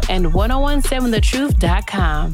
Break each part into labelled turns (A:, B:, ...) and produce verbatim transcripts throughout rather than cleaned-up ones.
A: and ten seventeen the truth dot com.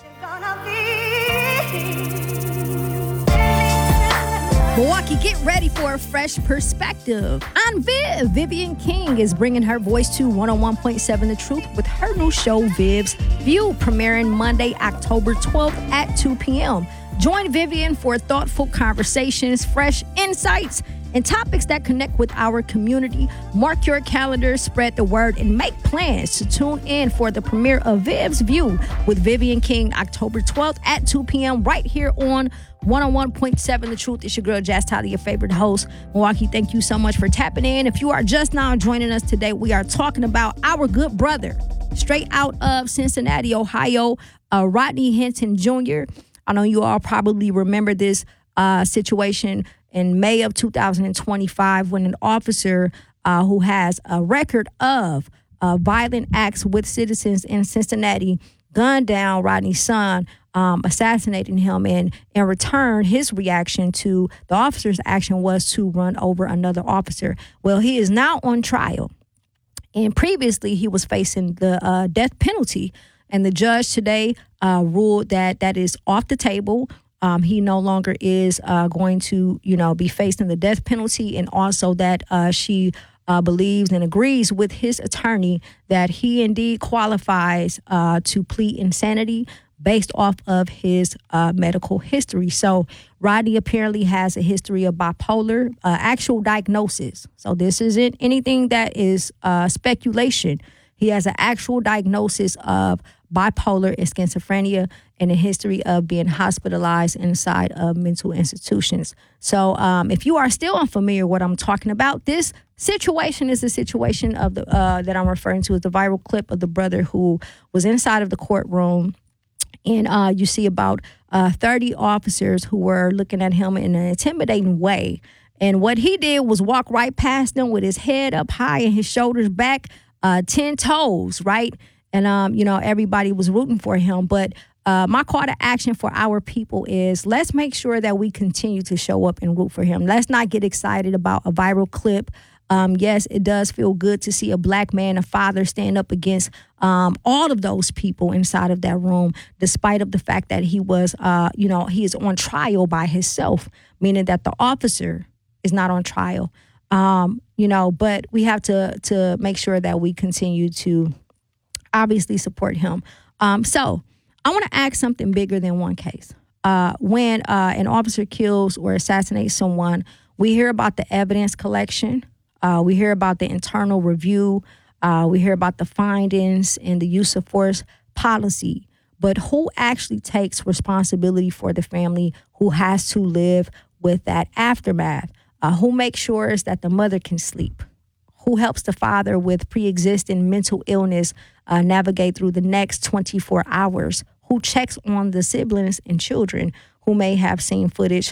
B: Milwaukee, get ready for a fresh perspective on Viv. Vivian King is bringing her voice to one oh one point seven The Truth with her new show, Viv's View, premiering Monday, October twelfth at two p.m. Join Vivian for thoughtful conversations, fresh insights, and topics that connect with our community. Mark your calendar, spread the word, and make plans to tune in for the premiere of Viv's View with Vivian King, October twelfth at two p.m. right here on one oh one point seven The Truth. It's your girl, Jazz Tyler, your favorite host. Milwaukee, thank you so much for tapping in. If you are just now joining us today, we are talking about our good brother, straight out of Cincinnati, Ohio, uh, Rodney Hinton Junior I know you all probably remember this uh, situation in May of two thousand twenty-five when an officer uh, who has a record of uh, violent acts with citizens in Cincinnati gunned down Rodney's son, um, assassinating him. And in return, his reaction to the officer's action was to run over another officer. Well, he is now on trial. And previously, he was facing the uh, death penalty. And the judge today uh, ruled that that is off the table. Um, he no longer is uh, going to, you know, be facing the death penalty, and also that uh, she uh, believes and agrees with his attorney that he indeed qualifies uh, to plead insanity based off of his uh, medical history. So Rodney apparently has a history of bipolar, uh, actual diagnosis. So this isn't anything that is uh, speculation. He has an actual diagnosis of bipolar and schizophrenia and a history of being hospitalized inside of mental institutions. So um, if you are still unfamiliar with what I'm talking about, this situation is the situation of the uh, that I'm referring to as the viral clip of the brother who was inside of the courtroom. And uh, you see about uh, thirty officers who were looking at him in an intimidating way. And what he did was walk right past them with his head up high and his shoulders back, uh, ten toes, right? And, um, you know, everybody was rooting for him. But uh, my call to action for our people is let's make sure that we continue to show up and root for him. Let's not get excited about a viral clip. Um, yes, it does feel good to see a black man, a father, stand up against um, all of those people inside of that room, despite of the fact that he was, uh, you know, he is on trial by himself, meaning that the officer is not on trial. Um, you know, but we have to to make sure that we continue to obviously support him. Um, so I want to ask something bigger than one case. Uh, when uh, an officer kills or assassinates someone, we hear about the evidence collection. Uh, we hear about the internal review. Uh, we hear about the findings and the use of force policy. But who actually takes responsibility for the family who has to live with that aftermath? Uh, who makes sure that the mother can sleep? Who helps the father with pre-existing mental illness uh, navigate through the next twenty-four hours? Who checks on the siblings and children who may have seen footage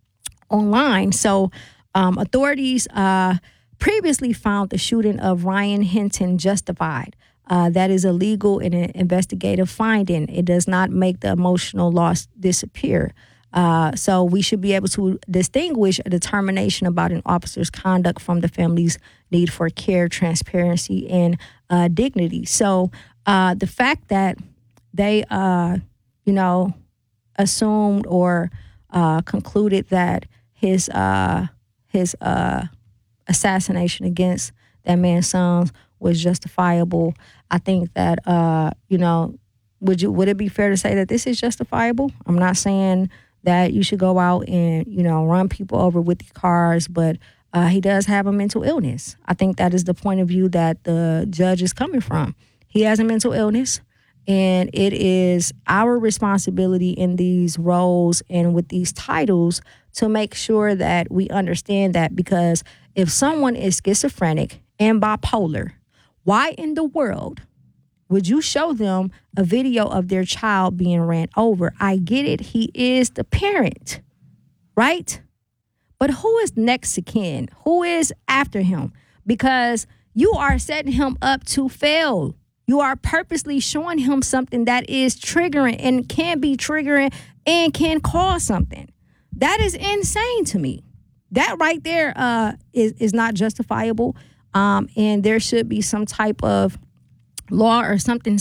B: online? So um, authorities uh, previously found the shooting of Ryan Hinton justified. Uh, that is a legal and an investigative finding. It does not make the emotional loss disappear. Uh, so we should be able to distinguish a determination about an officer's conduct from the family's need for care, transparency, and uh, dignity. So uh, the fact that they, uh, you know, assumed or uh, concluded that his uh, his uh, assassination against that man's son was justifiable, I think that uh, you know, would you would it be fair to say that this is justifiable? I'm not saying that you should go out and, you know, run people over with your cars, but uh, he does have a mental illness. I think that is the point of view that the judge is coming from. He has a mental illness, and it is our responsibility in these roles and with these titles to make sure that we understand that, because if someone is schizophrenic and bipolar, why in the world would you show them a video of their child being ran over? I get it. He is the parent, right? But who is next to kin? Who is after him? Because you are setting him up to fail. You are purposely showing him something that is triggering and can be triggering and can cause something. That is insane to me. That right there uh, is, is not justifiable. Um, and there should be some type of law or something